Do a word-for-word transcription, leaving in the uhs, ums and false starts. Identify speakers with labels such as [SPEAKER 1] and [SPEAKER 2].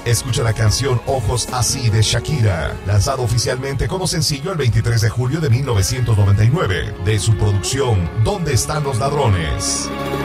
[SPEAKER 1] Escucha la canción Ojos Así de Shakira, lanzado oficialmente como sencillo el veintitrés de julio de mil novecientos noventa y nueve, de su producción ¿Dónde están los ladrones?